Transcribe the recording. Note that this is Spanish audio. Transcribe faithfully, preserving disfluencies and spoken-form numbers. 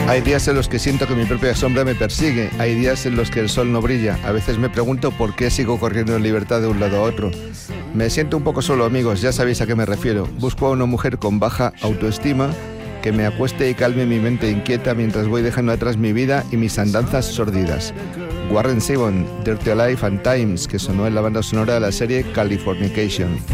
Hay días en los que siento que mi propia sombra me persigue. Hay días en los que el sol no brilla. A veces me pregunto por qué sigo corriendo en libertad de un lado a otro. Me siento un poco solo, amigos, ya sabéis a qué me refiero. Busco a una mujer con baja autoestima que me acueste y calme mi mente inquieta mientras voy dejando atrás mi vida y mis andanzas sórdidas. Warren Zevon, Dirty Life and Times, que sonó en la banda sonora de la serie Californication.